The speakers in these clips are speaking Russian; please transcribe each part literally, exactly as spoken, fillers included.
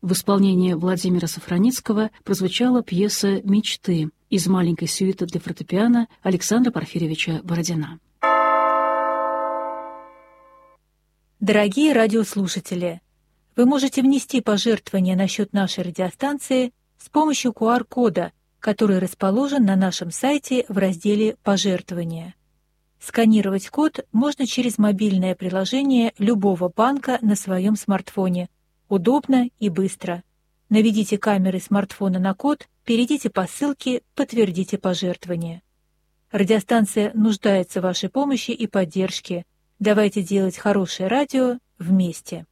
В исполнении Владимира Сафраницкого прозвучала пьеса «Мечты» из маленькой сюиты для фортепиано Александра Порфирьевича Бородина. Дорогие радиослушатели, вы можете внести пожертвования на счет нашей радиостанции с помощью ку ар кода, который расположен на нашем сайте в разделе «Пожертвования». Сканировать код можно через мобильное приложение любого банка на своем смартфоне. Удобно и быстро. Наведите камеры смартфона на код, перейдите по ссылке, подтвердите пожертвование. Радиостанция нуждается в вашей помощи и поддержке. Давайте делать хорошее радио вместе.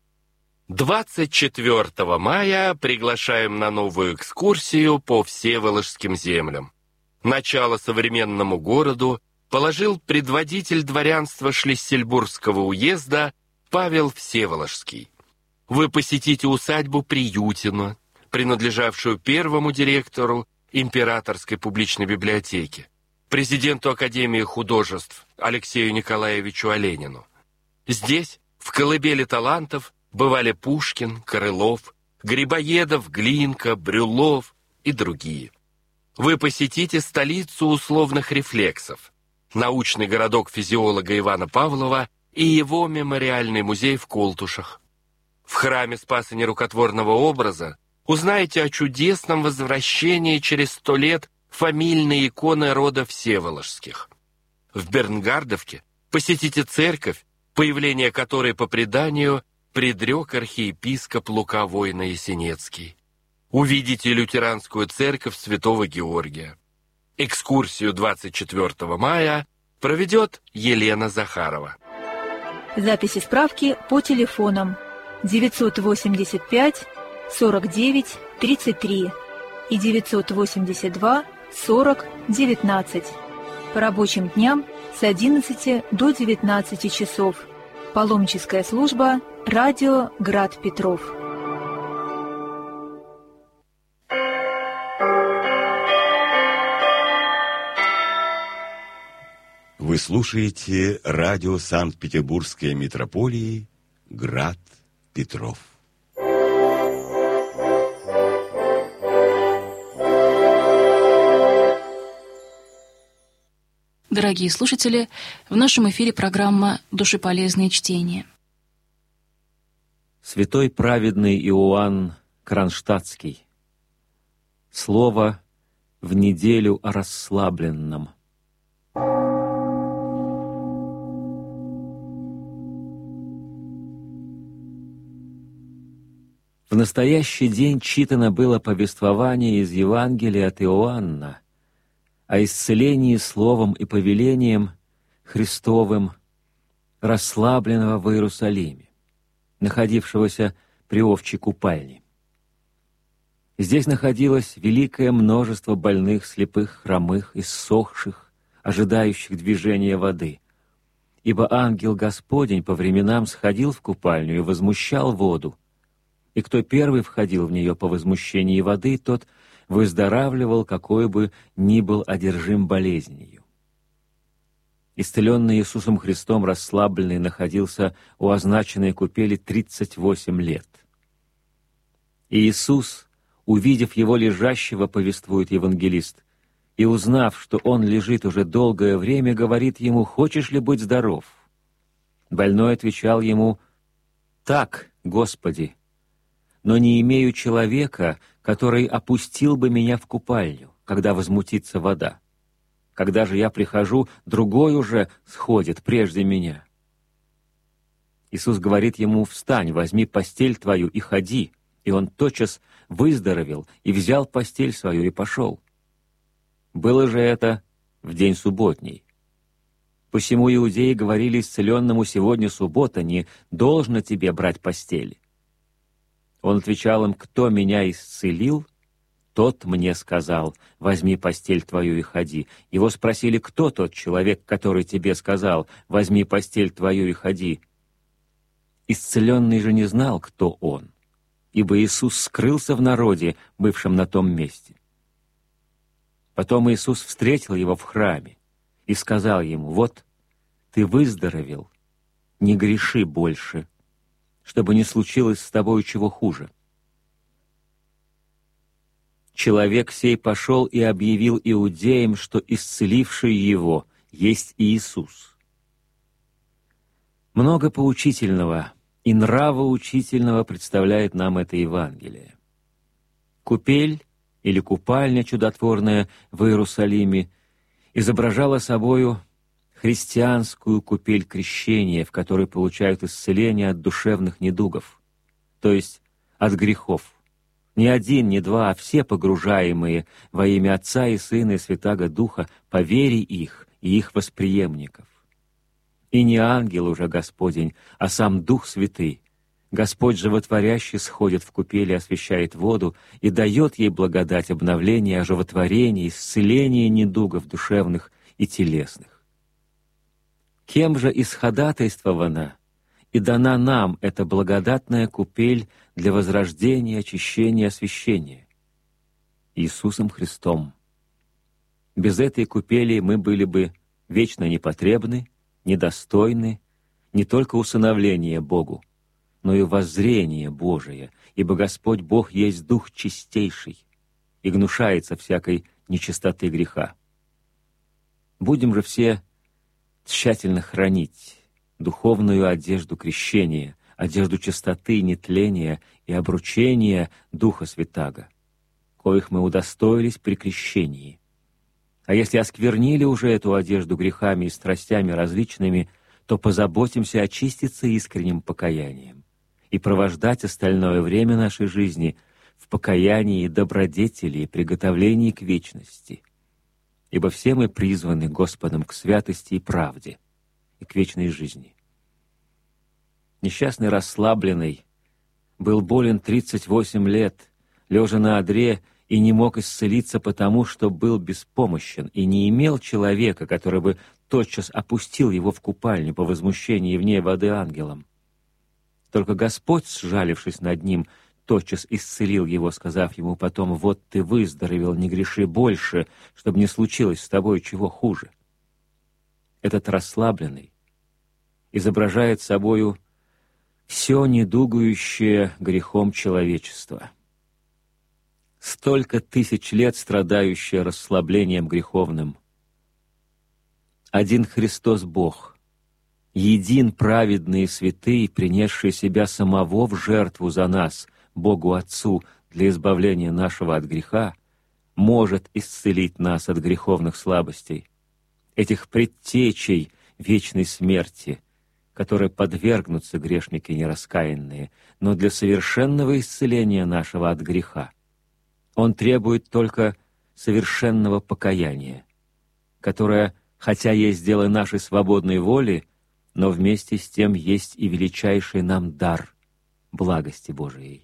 двадцать четвёртого мая приглашаем на новую экскурсию по Всеволожским землям. Начало современному городу положил предводитель дворянства Шлиссельбургского уезда Павел Всеволожский. Вы посетите усадьбу Приютино, принадлежавшую первому директору Императорской публичной библиотеки, президенту Академии художеств Алексею Николаевичу Оленину. Здесь, в колыбели талантов, бывали Пушкин, Крылов, Грибоедов, Глинка, Брюллов и другие. Вы посетите столицу условных рефлексов, научный городок физиолога Ивана Павлова и его мемориальный музей в Колтушах. В храме Спаса Нерукотворного образа узнаете о чудесном возвращении через сто лет фамильной иконы рода Всеволожских. В Бернгардовке посетите церковь, появление которой по преданию предрек архиепископ Лука Войно-Ясенецкий. Увидите лютеранскую церковь Святого Георгия. Экскурсию двадцать четвёртого мая проведет Елена Захарова. Записи справки по телефонам девятьсот восемьдесят пять сорок девять тридцать три и девятьсот восемьдесят два сорок девятнадцать. По рабочим дням с одиннадцати до девятнадцати часов. Паломническая служба «Радио Град Петров». Вы слушаете радио Санкт-Петербургской митрополии «Град Петров». Дорогие слушатели, в нашем эфире программа «Душеполезные чтения». Святой праведный Иоанн Кронштадтский. Слово в неделю о расслабленном. В настоящий день читано было повествование из Евангелия от Иоанна о исцелении словом и повелением Христовым расслабленного в Иерусалиме, находившегося при овчей купальне. Здесь находилось великое множество больных, слепых, хромых, иссохших, ожидающих движения воды, ибо ангел Господень по временам сходил в купальню и возмущал воду, и кто первый входил в нее по возмущении воды, тот выздоравливал, какой бы ни был одержим болезнью. Исцеленный Иисусом Христом расслабленный находился у означенной купели тридцать восемь лет. И Иисус, увидев его лежащего, повествует евангелист, и узнав, что он лежит уже долгое время, говорит ему: «Хочешь ли быть здоров?» Больной отвечал ему: «Так, Господи, но не имею человека, который опустил бы меня в купальню, когда возмутится вода. Когда же я прихожу, другой уже сходит прежде меня». Иисус говорит ему: «Встань, возьми постель твою и ходи». И он тотчас выздоровел и взял постель свою и пошел. Было же это в день субботний. Посему иудеи говорили исцеленному: «Сегодня суббота, не должно тебе брать постели». Он отвечал им: «Кто меня исцелил, тот мне сказал: возьми постель твою и ходи». Его спросили: «Кто тот человек, который тебе сказал: возьми постель твою и ходи?» Исцеленный же не знал, кто он, ибо Иисус скрылся в народе, бывшем на том месте. Потом Иисус встретил его в храме и сказал ему: «Вот ты выздоровел, не греши больше, чтобы не случилось с тобою чего хуже». человек сей пошел и объявил иудеям, что исцеливший его есть Иисус. Много поучительного и нравоучительного представляет нам это Евангелие. Купель или купальня чудотворная в Иерусалиме изображала собою христианскую купель крещения, в которой получают исцеление от душевных недугов, то есть от грехов. Не один, не два, а все погружаемые во имя Отца и Сына и Святаго Духа по вере их и их восприемников. И не ангел уже Господень, а сам Дух Святый, Господь животворящий, сходит в купель и освящает воду и дает ей благодать обновления, оживотворения, исцеления недугов душевных и телесных. Кем же исходатайствована и дана нам эта благодатная купель для возрождения, очищения, освящения? Иисусом Христом. Без этой купели мы были бы вечно непотребны, недостойны не только усыновления Богу, но и воззрение Божие, ибо Господь Бог есть Дух чистейший и гнушается всякой нечистоты греха. Будем же все тщательно хранить духовную одежду крещения, одежду чистоты, нетления и обручения Духа Святаго, коих мы удостоились при крещении. А если осквернили уже эту одежду грехами и страстями различными, то позаботимся очиститься искренним покаянием и провождать остальное время нашей жизни в покаянии добродетели и приготовлении к вечности. Ибо все мы призваны Господом к святости и правде, и к вечной жизни. Несчастный расслабленный был болен тридцать восемь лет, лежа на одре, и не мог исцелиться потому, что был беспомощен и не имел человека, который бы тотчас опустил его в купальню по возмущении в ней воды ангелом. Только Господь, сжалившись над ним, тотчас исцелил его, сказав ему потом: «Вот ты выздоровел, не греши больше, чтобы не случилось с тобой чего хуже». Этот расслабленный изображает собою все недугающее грехом человечество. Столько тысяч лет страдающее расслаблением греховным. Один Христос Бог, един праведный и святый, принесший себя самого в жертву за нас, Богу Отцу, для избавления нашего от греха, может исцелить нас от греховных слабостей, этих предтечей вечной смерти, которые подвергнутся грешники нераскаянные, но для совершенного исцеления нашего от греха Он требует только совершенного покаяния, которое, хотя есть дело нашей свободной воли, но вместе с тем есть и величайший нам дар благости Божией.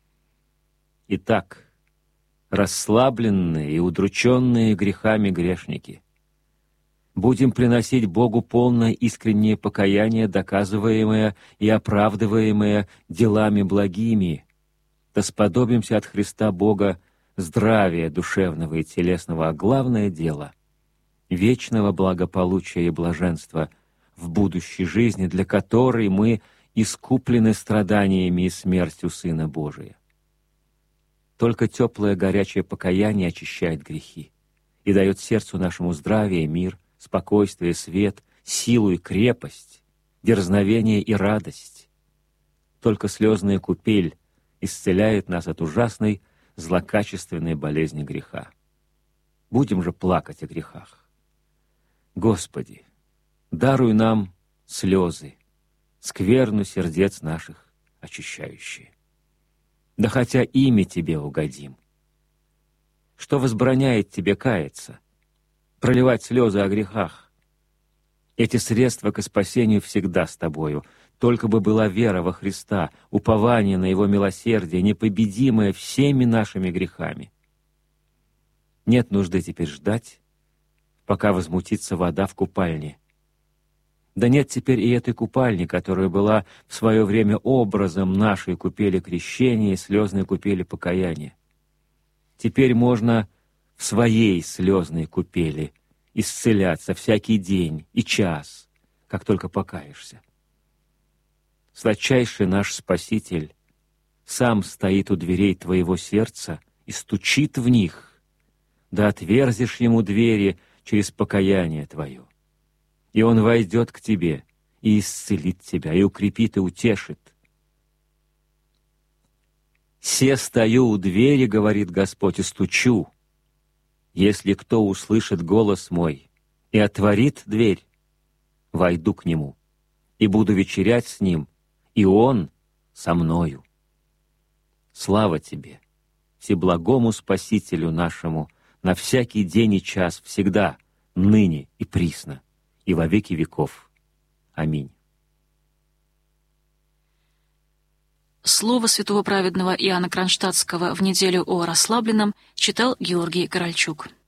Итак, расслабленные и удрученные грехами грешники, будем приносить Богу полное искреннее покаяние, доказываемое и оправдываемое делами благими, да сподобимся от Христа Бога здравия душевного и телесного, а главное дело — вечного благополучия и блаженства в будущей жизни, для которой мы искуплены страданиями и смертью Сына Божия. Только теплое горячее покаяние очищает грехи и дает сердцу нашему здравие, мир, спокойствие, свет, силу и крепость, дерзновение и радость. Только слезная купель исцеляет нас от ужасной, злокачественной болезни греха. Будем же плакать о грехах. Господи, даруй нам слезы, скверну сердец наших очищающие. Да хотя ими Тебе угодим. Что возбраняет Тебе каяться, проливать слезы о грехах? Эти средства к спасению всегда с Тобою. Только бы была вера во Христа, упование на Его милосердие, непобедимое всеми нашими грехами. Нет нужды теперь ждать, пока возмутится вода в купальне. Да нет теперь и этой купальни, которая была в свое время образом нашей купели крещения и слезной купели покаяния. Теперь можно в своей слезной купели исцеляться всякий день и час, как только покаешься. Сладчайший наш Спаситель сам стоит у дверей твоего сердца и стучит в них, да отверзишь ему двери через покаяние твое. И он войдет к тебе, и исцелит тебя, и укрепит, и утешит. «Се стою у двери, — говорит Господь, — и стучу. Если кто услышит голос мой и отворит дверь, войду к нему, и буду вечерять с ним, и он со мною. Слава тебе, всеблагому Спасителю нашему, на всякий день и час, всегда, ныне и присно, и во веки веков. Аминь». Слово святого праведного Иоанна Кронштадтского в неделю о расслабленном читал Георгий Корольчук.